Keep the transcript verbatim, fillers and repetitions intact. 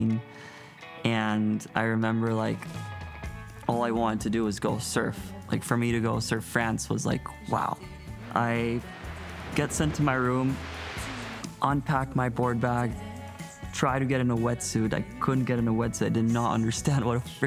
And I remember like all I wanted to do was go surf. Like for me to go surf France was like, wow. I get sent to my room, unpack my board bag, try to get in a wetsuit. I couldn't get in a wetsuit. I did not understand what a